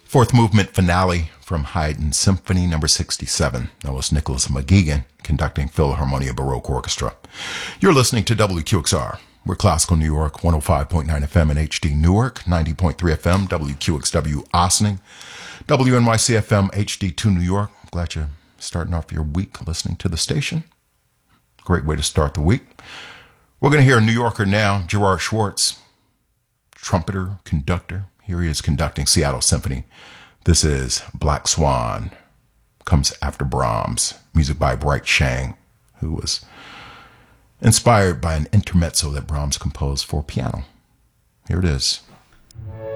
Fourth movement finale from Haydn Symphony number 67. That was Nicholas McGuigan conducting Philharmonia Baroque Orchestra. You're listening to WQXR. We're Classical New York, 105.9 FM in HD Newark, 90.3 FM, WQXW Ossining, WNYC FM HD2 New York. Glad you're starting off your week listening to the station. Great way to start the week. We're going to hear a New Yorker now, Gerard Schwartz, trumpeter, conductor. Here he is conducting Seattle Symphony. This is Black Swan. Comes after Brahms. Music by Bright Shang, who was inspired by an intermezzo that Brahms composed for piano. Here it is.